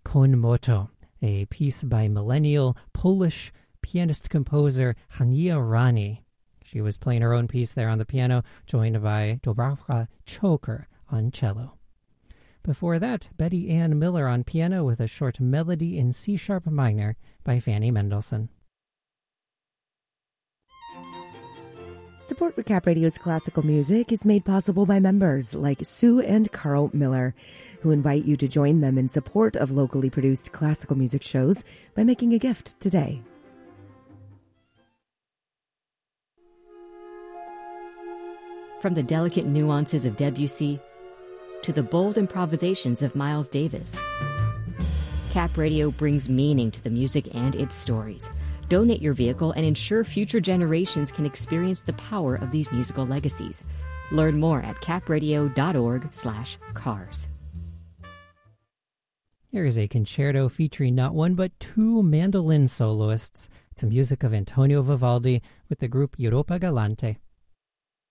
Con Moto, a piece by millennial Polish pianist-composer Hania Rani. She was playing her own piece there on the piano, joined by Dubravka Choker on cello. Before that, Betty Ann Miller on piano with a short melody in C-sharp minor by Fanny Mendelssohn. Support for Cap Radio's classical music is made possible by members like Sue and Carl Miller, who invite you to join them in support of locally produced classical music shows by making a gift today. From the delicate nuances of Debussy to the bold improvisations of Miles Davis, Cap Radio brings meaning to the music and its stories. Donate your vehicle and ensure future generations can experience the power of these musical legacies. Learn more at capradio.org/cars. Here is a concerto featuring not one but two mandolin soloists. It's the music of Antonio Vivaldi with the group Europa Galante.